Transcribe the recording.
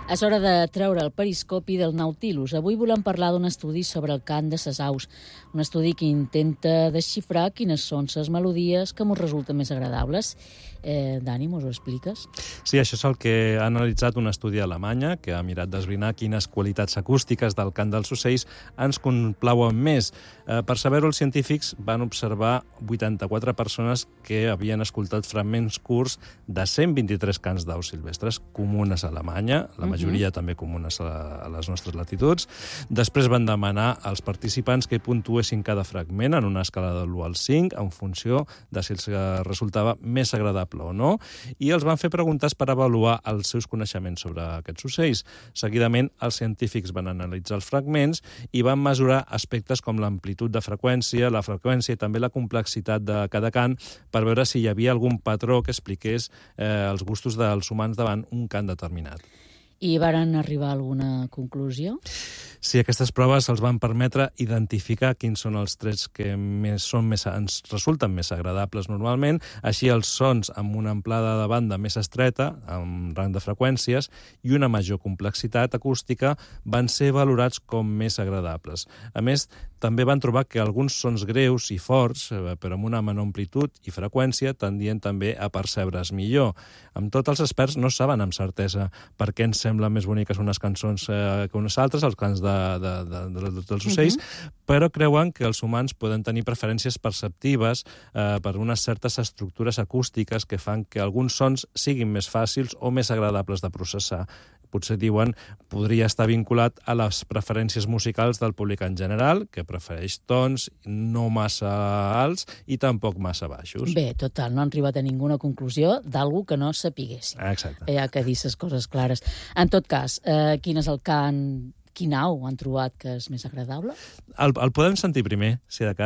És hora de treure el periscopi del Nautilus. Avui volem parlar d'un estudi sobre el cant de ses aus, un estudi que intenta desxifrar quines són les melodies que ens resulten més agradables. Dani, mos ho expliques? Sí, això és el que ha analitzat un estudi a Alemanya, que ha mirat d'esbrinar quines qualitats acústiques del cant dels ocells ens complauen més. Per saber-ho, els científics van observar 84 persones que havien escoltat fragments curts de 123 cants d'aus silvestres comunes a Alemanya, la majoria també comunes a les nostres latituds. Després van demanar als participants que puntuessin cada fragment en una escala de l'1 al 5 en funció de si els resultava més agradable o no, i els van fer preguntes per avaluar els seus coneixements sobre aquests ocells. Seguidament, els científics van analitzar els fragments i van mesurar aspectes com l'amplitud de freqüència, la freqüència i també la complexitat de cada cant per veure si hi havia algun patró que expliqués els gustos dels humans davant un cant determinat. I varen arribar a alguna conclusió? Sí, aquestes proves els van permetre identificar quins són els trets que ens resulten més agradables normalment, així els sons amb una amplada de banda més estreta, amb rang de freqüències, i una major complexitat acústica van ser valorats com més agradables. A més, també van trobar que alguns sons greus i forts, però amb una menor amplitud i freqüència, tendien també a percebre's millor. Amb tot, els experts no saben amb certesa per què ens semblen més boniques unes cançons que unes altres, els cants dels ocells, però creuen que els humans poden tenir preferències perceptives per unes certes estructures acústiques que fan que alguns sons siguin més fàcils o més agradables de processar. Potser diuen podria estar vinculat a les preferències musicals del públic en general, que prefereix tons no massa alts i tampoc massa baixos. Bé, total, no han arribat a ninguna conclusió d'algú que no sapiguessin. Exacte. Hi ha que dir les coses clares. En tot cas, quin és el cant, quin au han trobat que és més agradable? El podem sentir primer, si de cas.